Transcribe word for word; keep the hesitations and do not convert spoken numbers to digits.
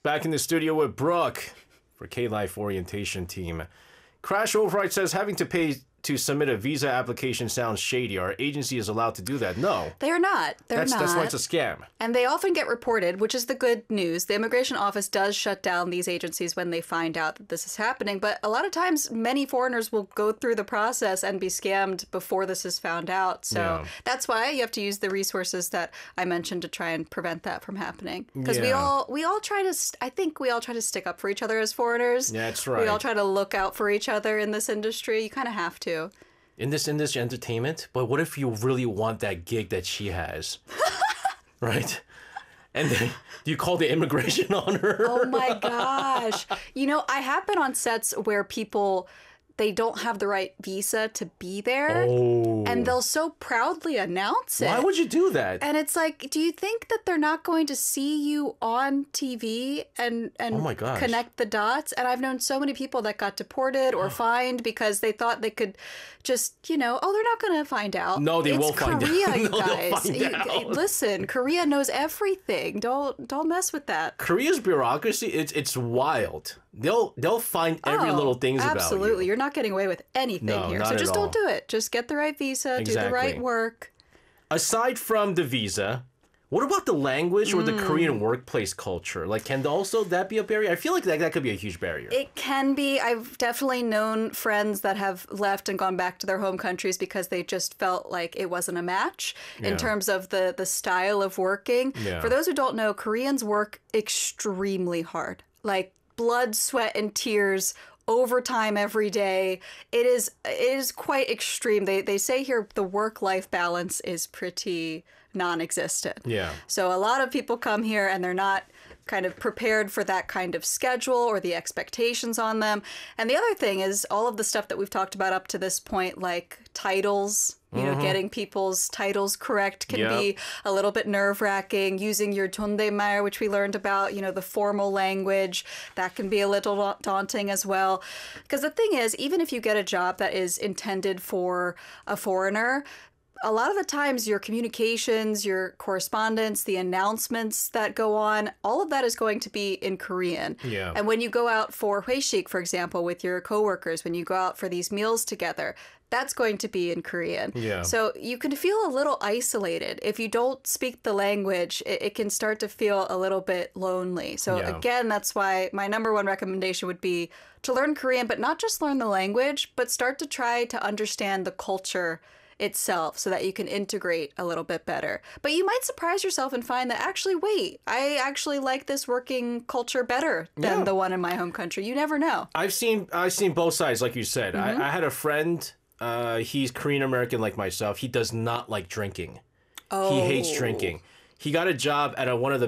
Back in the studio with Brooke for K-Life Orientation Team. Crash Override says having to pay to submit a visa application sounds shady. Our agency is allowed to do that. No. They are not. They're that's, not. That's why it's a scam. And they often get reported, which is the good news. The immigration office does shut down these agencies when they find out that this is happening. But a lot of times, many foreigners will go through the process and be scammed before this is found out. So Yeah. that's why you have to use the resources that I mentioned to try and prevent that from happening. Because we Yeah. all we all try to, st- I think we all try to stick up for each other as foreigners. Yeah, that's right. We all try to look out for each other in this industry. You kind of have to. In this industry, entertainment, but what if you really want that gig that she has? Right? And then you call the immigration on her? Oh my gosh. You know, I have been on sets where people, they don't have the right visa to be there. Oh. And they'll so proudly announce it. Why would you do that? And it's like, do you think that they're not going to see you on T V and, and Oh my gosh. connect the dots? And I've known so many people that got deported or fined because they thought they could just, you know, oh, they're not going to find out. No, they it's will find out. Korea, you No, they'll guys. find You- out. Listen, Korea knows everything. Don't don't mess with that. Korea's bureaucracy, it's it's wild. They'll they'll find every Oh, little things about you. Absolutely. You're not getting away with anything No, here. not So at just all. don't do it. Just get the right visa, do the Exactly. right work. Aside from the visa, what about the language or the Mm. Korean workplace culture? Like, can also that be a barrier? I feel like that, that could be a huge barrier. It can be. I've definitely known friends that have left and gone back to their home countries because they just felt like it wasn't a match Yeah. in terms of the, the style of working. Yeah. For those who don't know, Koreans work extremely hard. Like blood, sweat, and tears overtime every day. It is it is quite extreme. They they say here the work-life balance is pretty non-existent. Yeah. So a lot of people come here and they're not kind of prepared for that kind of schedule or the expectations on them. And the other thing is all of the stuff that we've talked about up to this point, like titles, you know, getting people's titles correct can Yep. be a little bit nerve-wracking. Using your 존댓말, which we learned about, you know, the formal language, that can be a little da- daunting as well. Because the thing is, even if you get a job that is intended for a foreigner, a lot of the times your communications, your correspondence, the announcements that go on, all of that is going to be in Korean. Yeah. And when you go out for hueshik, for example, with your coworkers, when you go out for these meals together, that's going to be in Korean. Yeah. So you can feel a little isolated. If you don't speak the language, it, it can start to feel a little bit lonely. So Yeah. again, that's why my number one recommendation would be to learn Korean, but not just learn the language, but start to try to understand the culture itself so that you can integrate a little bit better. But you might surprise yourself and find that actually, wait, I actually like this working culture better than Yeah. the one in my home country. You never know. I've seen I've seen both sides, like you said. Mm-hmm. I, I had a friend. Uh, he's Korean American like myself. He does not like drinking. Oh. He hates drinking. He got a job at a, one of the